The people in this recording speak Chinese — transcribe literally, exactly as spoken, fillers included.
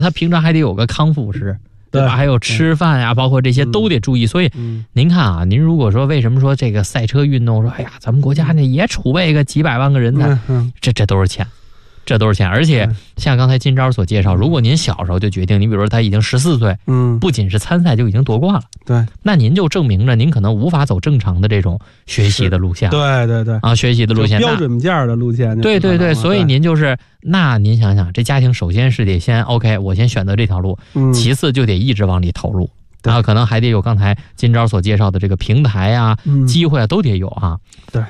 他平常还得有个康复师，对吧？还有吃饭呀、啊，包括这些都得注意。所以您看啊，您如果说为什么说这个赛车运动，说哎呀，咱们国家呢也储备个几百万个人才，这这都是钱。这都是钱，而且像刚才金钊所介绍，如果您小时候就决定，你比如说他已经十四岁，嗯，不仅是参赛就已经夺冠了，对，那您就证明着您可能无法走正常的这种学习的路线， 对对对啊，学习的路线， 标准件的路线， 对对对，所以您就是，那您想想，这家庭首先是得先 OK， 我先选择这条路，嗯，其次就得一直往里投入。然后可能还得有刚才金钊所介绍的这个平台啊、嗯、机会啊，都得有啊。 对。